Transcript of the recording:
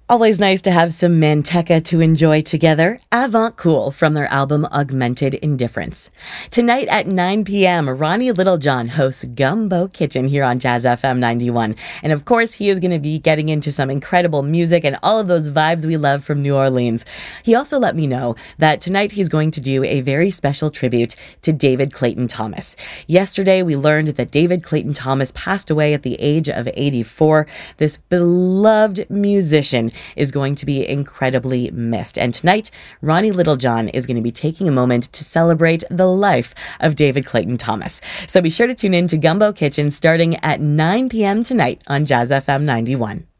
Always nice to have some Manteca to enjoy together. Avant Cool from their album Augmented Indifference. Tonight at 9 p.m., Ronnie Littlejohn hosts Gumbo Kitchen here on Jazz FM 91. And of course, he is going to be getting into some incredible music and all of those vibes we love from New Orleans. He also let me know that tonight he's going to do a very special tribute to David Clayton Thomas. Yesterday, we learned that David Clayton Thomas passed away at the age of 84. This beloved musician is going to be incredibly missed. And tonight, Ronnie Littlejohn is going to be taking a moment to celebrate the life of David Clayton Thomas. So be sure to tune in to Gumbo Kitchen starting at 9 p.m. tonight on Jazz FM 91.